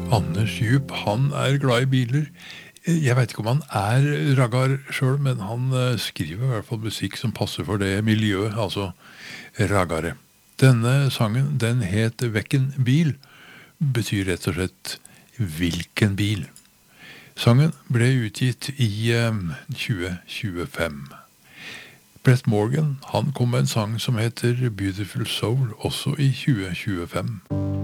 Anders Djup, han glad i biler. Jeg vet ikke om han raggar selv, men han skriver i hvert fall musikk som passer for det miljøet, altså raggare. Denne sangen, den het Vekken bil, betyr rett og slett hvilken bil. Sangen ble utgitt i 2025. Brett Morgan, han kom med en sang som heter Beautiful Soul, også i 2025.